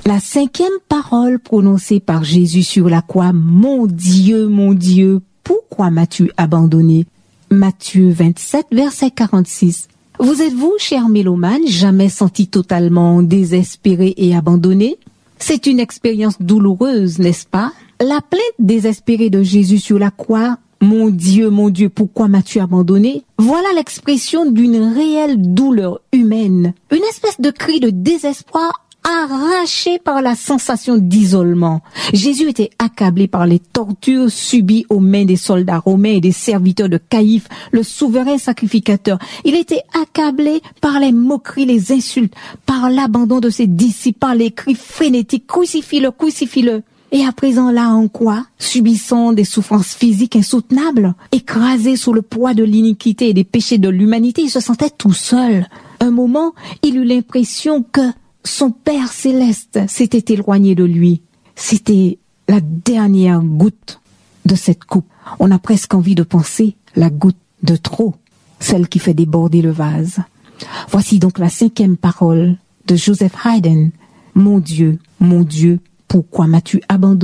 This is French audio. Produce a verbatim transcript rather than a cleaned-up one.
La cinquième parole prononcée par Jésus sur la croix, « Mon Dieu, mon Dieu, pourquoi m'as-tu abandonné ?» Matthieu vingt-sept, verset quarante-six. Vous êtes-vous, cher mélomane, jamais senti totalement désespéré et abandonné? C'est une expérience douloureuse, n'est-ce pas? La plainte désespérée de Jésus sur la croix, « Mon Dieu, mon Dieu, pourquoi m'as-tu abandonné ?» Voilà l'expression d'une réelle douleur humaine, une espèce de cri de désespoir arraché par la sensation d'isolement. Jésus était accablé par les tortures subies aux mains des soldats romains et des serviteurs de Caïphe, le souverain sacrificateur. Il était accablé par les moqueries, les insultes, par l'abandon de ses disciples, par les cris frénétiques « Crucifie-le, crucifie-le !» Et à présent là en quoi, subissant des souffrances physiques insoutenables, écrasé sous le poids de l'iniquité et des péchés de l'humanité, il se sentait tout seul. Un moment, il eut l'impression que son Père céleste s'était éloigné de lui. C'était la dernière goutte de cette coupe. On a presque envie de penser la goutte de trop, celle qui fait déborder le vase. Voici donc la cinquième parole de Joseph Haydn. « Mon Dieu, mon Dieu, pourquoi m'as-tu abandonné ?»